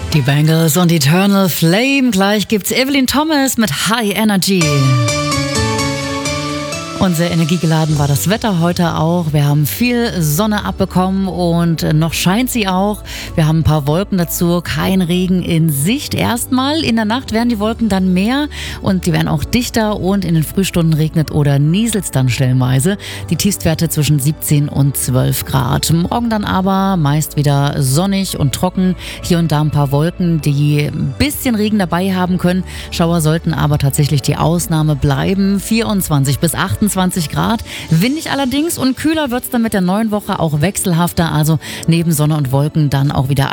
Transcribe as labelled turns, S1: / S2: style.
S1: Die Bangles und Eternal Flame. Gleich gibt's Evelyn Thomas mit High Energy. Und sehr energiegeladen war das Wetter heute auch. Wir haben viel Sonne abbekommen und noch scheint sie auch. Wir haben ein paar Wolken dazu, kein Regen in Sicht. Erstmal in der Nacht werden die Wolken dann mehr und die werden auch dichter und in den Frühstunden regnet oder nieselt es dann stellenweise. Die Tiefstwerte zwischen 17 und 12 Grad. Morgen dann aber meist wieder sonnig und trocken. Hier und da ein paar Wolken, die ein bisschen Regen dabei haben können. Schauer sollten aber tatsächlich die Ausnahme bleiben. 24 bis 28 Grad. Windig allerdings und kühler wird es dann mit der neuen Woche auch wechselhafter. Also neben Sonne und Wolken dann auch wieder